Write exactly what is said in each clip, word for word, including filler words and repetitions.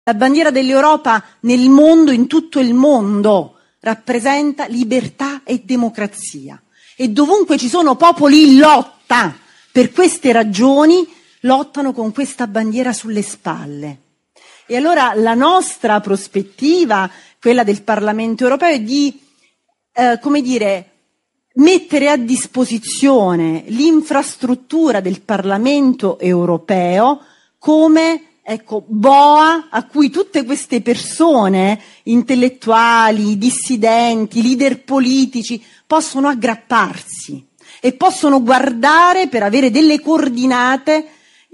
La bandiera dell'Europa nel mondo, in tutto il mondo, rappresenta libertà e democrazia. E dovunque ci sono popoli in lotta per queste ragioni, lottano con questa bandiera sulle spalle. E allora la nostra prospettiva, quella del Parlamento europeo, è di, eh, come dire, mettere a disposizione l'infrastruttura del Parlamento europeo come ecco, boa a cui tutte queste persone, intellettuali, dissidenti, leader politici, possono aggrapparsi e possono guardare per avere delle coordinate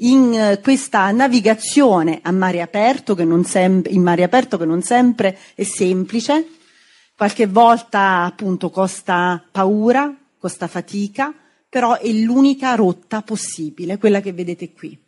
in questa navigazione a mare aperto, che non sempre, in mare aperto che non sempre è semplice, qualche volta appunto costa paura, costa fatica, però è l'unica rotta possibile, quella che vedete qui.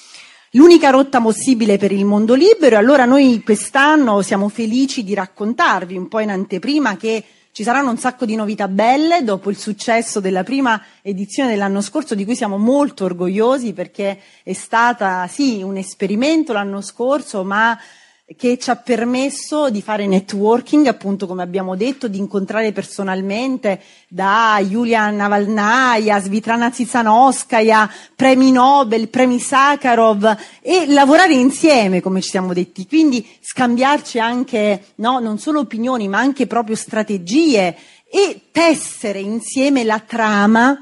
L'unica rotta possibile per il mondo libero, e allora noi quest'anno siamo felici di raccontarvi un po' in anteprima che ci saranno un sacco di novità belle dopo il successo della prima edizione dell'anno scorso, di cui siamo molto orgogliosi perché è stata sì un esperimento l'anno scorso, ma che ci ha permesso di fare networking, appunto come abbiamo detto, di incontrare personalmente da Yulia Navalnaya, Svitlana Tsikhanouskaya, premi Nobel, premi Sakharov, e lavorare insieme, come ci siamo detti, quindi scambiarci anche, no, non solo opinioni, ma anche proprio strategie e tessere insieme la trama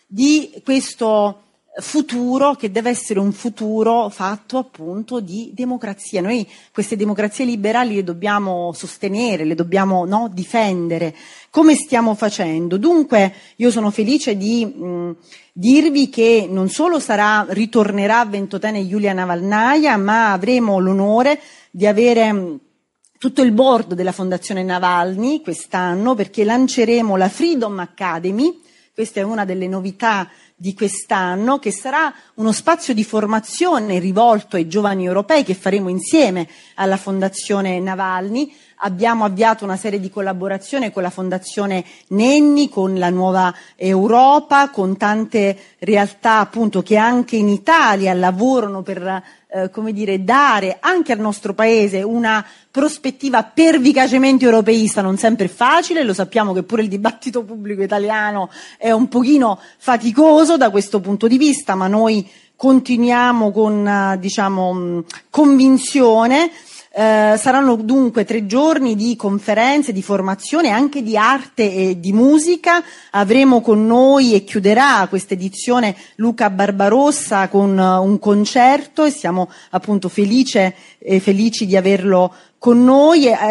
di questo futuro che deve essere un futuro fatto appunto di democrazia. Noi queste democrazie liberali le dobbiamo sostenere, le dobbiamo no, difendere. Come stiamo facendo? Dunque io sono felice di mh, dirvi che non solo sarà, ritornerà a Ventotene Yulia Navalnaya, ma avremo l'onore di avere mh, tutto il board della Fondazione Navalny quest'anno, perché lanceremo la Freedom Academy. Questa è una delle novità di quest'anno, che sarà uno spazio di formazione rivolto ai giovani europei che faremo insieme alla Fondazione Navalny. Abbiamo avviato una serie di collaborazioni con la Fondazione Nenni, con la Nuova Europa, con tante realtà appunto che anche in Italia lavorano per eh, come dire, dare anche al nostro paese una prospettiva pervicacemente europeista, non sempre facile, lo sappiamo che pure il dibattito pubblico italiano è un pochino faticoso da questo punto di vista, ma noi continuiamo con diciamo convinzione. Eh, saranno dunque tre giorni di conferenze, di formazione, anche di arte e di musica. Avremo con noi, e chiuderà questa edizione, Luca Barbarossa con uh, un concerto, e siamo appunto felice, eh, felici di averlo con noi. Eh,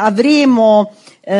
avremo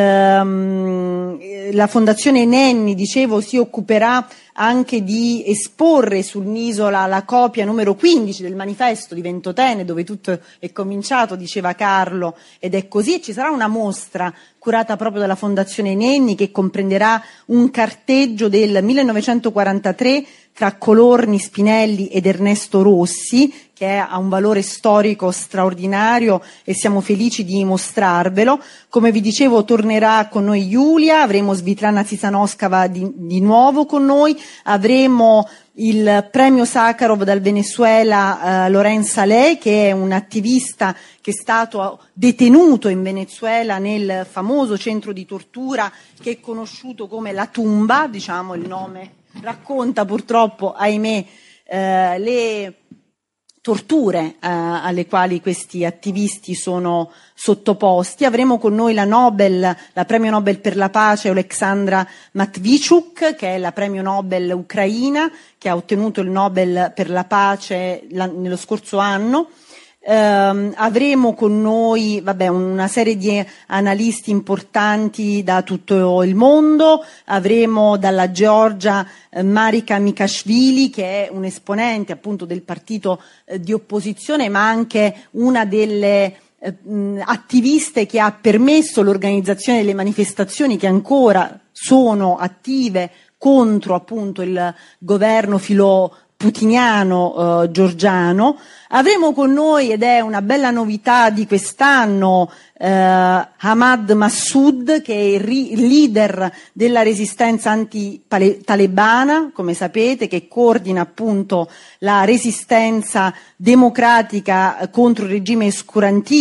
ehm, la Fondazione Nenni, dicevo, si occuperà anche di esporre sull'isola la copia numero quindici del manifesto di Ventotene, dove tutto è cominciato, diceva Carlo, ed è così. E ci sarà una mostra curata proprio dalla Fondazione Nenni che comprenderà un carteggio del millenovecentoquarantatré tra Colorni, Spinelli ed Ernesto Rossi, che ha un valore storico straordinario e siamo felici di mostrarvelo. Come vi dicevo, tornerà con noi Giulia, avremo Svitlana Tsikhanouskaya di, di nuovo con noi, avremo il premio Sakharov dal Venezuela, eh, Loren Saleh, che è un attivista che è stato detenuto in Venezuela nel famoso centro di tortura che è conosciuto come La Tumba, diciamo il nome racconta purtroppo, ahimè, eh, le torture eh, alle quali questi attivisti sono sottoposti. Avremo con noi la Nobel, la premio Nobel per la pace Oleksandra Matvichuk, che è la premio Nobel ucraina, che ha ottenuto il Nobel per la pace la, nello scorso anno. Eh, avremo con noi vabbè, una serie di analisti importanti da tutto il mondo. Avremo dalla Georgia eh, Marika Mikashvili, che è un esponente appunto del partito eh, di opposizione, ma anche una delle eh, mh, attiviste che ha permesso l'organizzazione delle manifestazioni che ancora sono attive contro appunto il governo filo putiniano eh, georgiano. Avremo con noi, ed è una bella novità di quest'anno, eh, Ahmad Massoud, che è il, ri- il leader della resistenza anti-talebana, come sapete, che coordina appunto la resistenza democratica contro il regime oscurantista